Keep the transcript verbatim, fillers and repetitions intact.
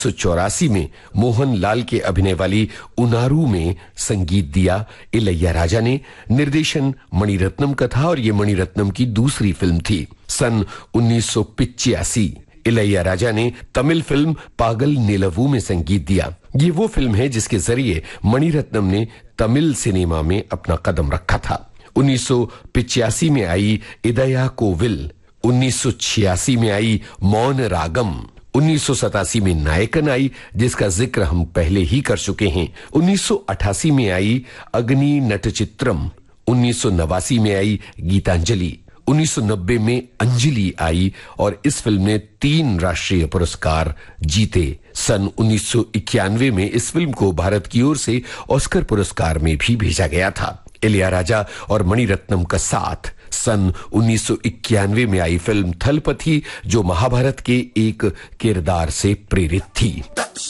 उन्नीस सौ चौरासी में मोहन लाल के अभिनय वाली उनारू में संगीत दिया इलैयाराजा ने। निर्देशन मणिरत्नम का था और ये मणिरत्नम की दूसरी फिल्म थी। सन उन्नीस सौ पिचासी इलैयाराजा ने तमिल फिल्म पागल निलवू में संगीत दिया। ये वो फिल्म है जिसके जरिए मणिरत्नम ने तमिल सिनेमा में अपना कदम रखा था। उन्नीस सौ पिचासी में आई इदया कोविल, उन्नीस सौ छियासी में आई मौन रागम, उन्नीस सौ सतासी में नायकन आई जिसका जिक्र हम पहले ही कर चुके हैं। उन्नीस सौ अठासी में आई अग्नि नटचित्रम, उन्नीस सौ नवासी में आई गीतांजलि, उन्नीस सौ नब्बे में अंजलि आई और इस फिल्म ने तीन राष्ट्रीय पुरस्कार जीते। सन उन्नीस सौ इक्यानवे में इस फिल्म को भारत की ओर से ऑस्कर पुरस्कार में भी भेजा गया था। इलैयाराजा और मणिरत्नम का साथ सन उन्नीस सौ इक्यानवे में आई फिल्म थलपति, जो महाभारत के एक किरदार से प्रेरित थी।